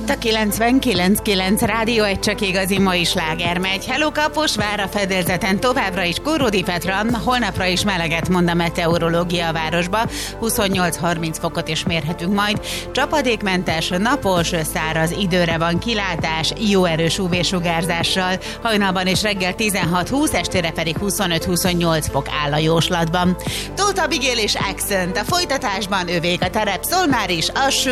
Itt a 99.9 Rádió, egy csak igazi mai sláger megy. Hello, Kaposvár, a fedélzeten továbbra is Kóródi Petra, holnapra is meleget mond a meteorológia a városba, 28-30 fokot is mérhetünk majd. Csapadékmentes, napos, száraz időre van kilátás, jó erős UV-sugárzással, hajnalban és reggel 16-20, estére pedig 25-28 fok áll a jóslatban. Tóth Abigail és Accent, a folytatásban övék a terep, szól már is a